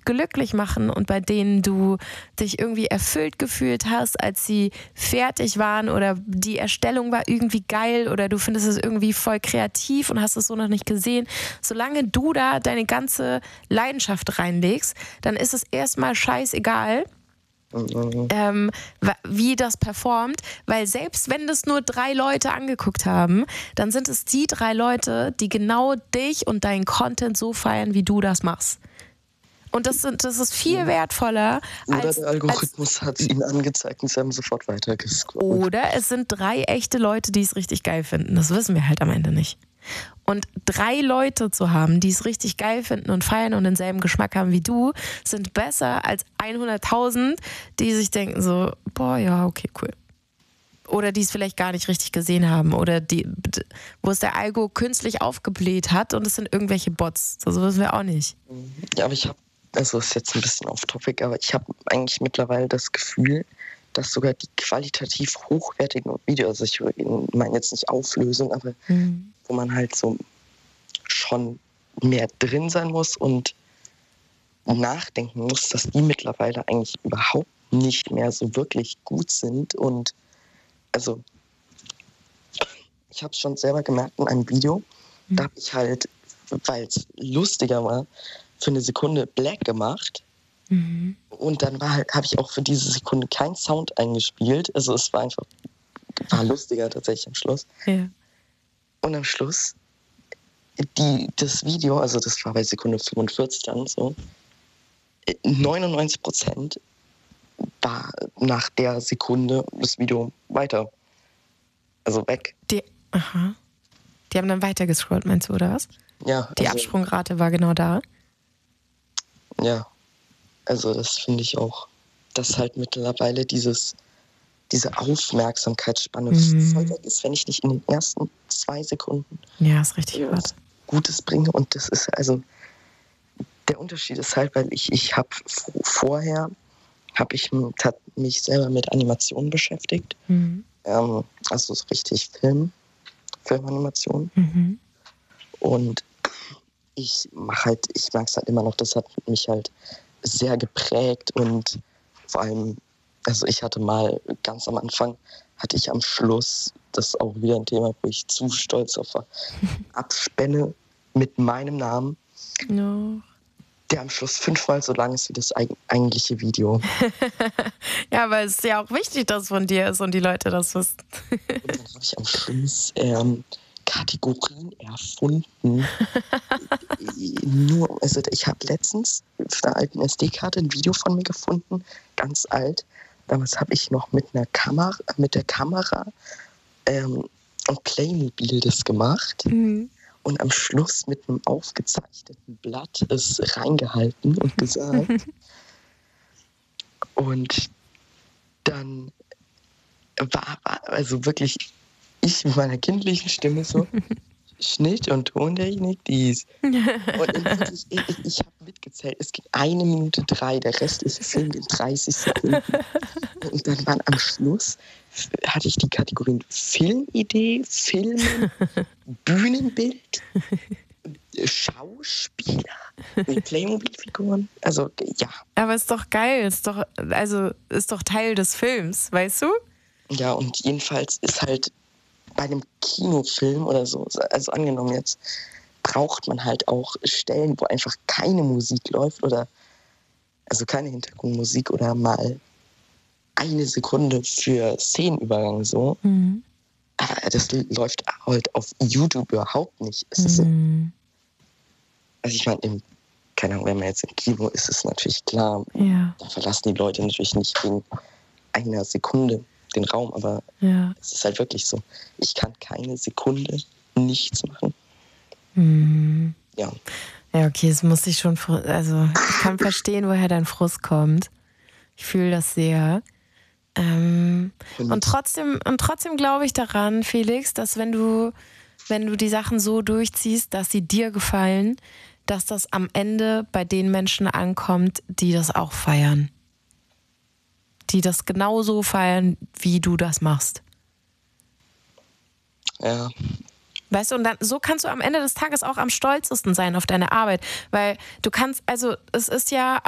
dich glücklich machen und bei denen du dich irgendwie erfüllt gefühlt hast, als sie fertig waren oder die Erstellung war irgendwie geil oder du findest es irgendwie voll kreativ und hast es so noch nicht gesehen. Solange du da deine ganze Leidenschaft reinlegst, dann ist es erstmal scheißegal, wie das performt, weil selbst wenn das nur 3 Leute angeguckt haben, dann sind es die 3 Leute, die genau dich und deinen Content so feiern, wie du das machst. Und das ist viel wertvoller Oder der Algorithmus hat es ihnen angezeigt und sie haben sofort weitergescrollt. Oder es sind 3 echte Leute, die es richtig geil finden. Das wissen wir halt am Ende nicht. Und 3 Leute zu haben, die es richtig geil finden und feiern und denselben Geschmack haben wie du, sind besser als 100.000, die sich denken so, boah, ja, okay, cool. Oder die es vielleicht gar nicht richtig gesehen haben oder wo es der Algo künstlich aufgebläht hat und es sind irgendwelche Bots. Das wissen wir auch nicht. Ja, aber also ist jetzt ein bisschen off-topic, aber ich habe eigentlich mittlerweile das Gefühl, dass sogar die qualitativ hochwertigen Videos, also ich meine jetzt nicht Auflösung, aber wo man halt so schon mehr drin sein muss und nachdenken muss, dass die mittlerweile eigentlich überhaupt nicht mehr so wirklich gut sind. Und also ich habe es schon selber gemerkt in einem Video, da habe ich halt, weil es lustiger war, für eine Sekunde Black gemacht. Und dann habe ich auch für diese Sekunde keinen Sound eingespielt. Also es war lustiger tatsächlich am Schluss. Ja. Und am Schluss, das Video, also das war bei Sekunde 45 dann so, 99% war nach der Sekunde das Video weiter. Also weg. Die haben dann weiter gescrollt, meinst du, oder was? Ja. Die Absprungrate war genau da? Ja. Also das finde ich auch, dass halt mittlerweile diese Aufmerksamkeitsspanne voll weg ist, wenn ich nicht in den ersten 2 Sekunden ist richtig hart. Gutes bringe. Und das ist also, der Unterschied ist halt, weil ich habe vorher mich selber mit Animationen beschäftigt. Also so richtig Filmanimation. Und ich merke es halt immer noch, das hat mich halt sehr geprägt und vor allem, also ich hatte mal ganz am Anfang, hatte ich am Schluss, das ist auch wieder ein Thema, wo ich zu stolz auf war, Abspänne mit meinem Namen, der am Schluss 5-mal so lang ist wie das eigentliche Video. Ja, aber es ist ja auch wichtig, dass es von dir ist und die Leute das wissen. Und dann habe ich am Schluss Kategorien erfunden. Also ich habe letztens auf einer alten SD-Karte ein Video von mir gefunden, ganz alt. Damals habe ich noch mit der Kamera und Playmobil das gemacht und am Schluss mit einem aufgezeichneten Blatt es reingehalten und gesagt. Und dann war also wirklich ich mit meiner kindlichen Stimme so, Schnitt und Tontechnik, dies. Und wirklich, ich habe mitgezählt, es geht 1 Minute 3, der Rest ist gefilmt in 30 Sekunden. Und dann waren am Schluss, hatte ich die Kategorien Filmidee, Filmen, Bühnenbild, Schauspieler mit Playmobil-Figuren. Also, ja. Aber ist doch geil, ist doch Teil des Films, weißt du? Ja, und jedenfalls ist halt bei einem Kinofilm oder so, also angenommen jetzt, braucht man halt auch Stellen, wo einfach keine Musik läuft oder also keine Hintergrundmusik oder mal 1 Sekunde für Szenenübergang so. Aber das läuft halt auf YouTube überhaupt nicht. Es ist, also ich meine, keine Ahnung, wenn man jetzt im Kino ist, ist es natürlich klar, da verlassen die Leute natürlich nicht wegen 1 Sekunde den Raum, aber es ist halt wirklich so. Ich kann keine Sekunde nichts machen. Ja. Ja, okay, es muss ich schon, also ich kann verstehen, woher dein Frust kommt. Ich fühle das sehr. Und trotzdem glaube ich daran, Felix, dass wenn du die Sachen so durchziehst, dass sie dir gefallen, dass das am Ende bei den Menschen ankommt, die das auch feiern. Die das genauso feiern, wie du das machst. Ja. Weißt du, und dann, so kannst du am Ende des Tages auch am stolzesten sein auf deine Arbeit, weil du kannst, also es ist ja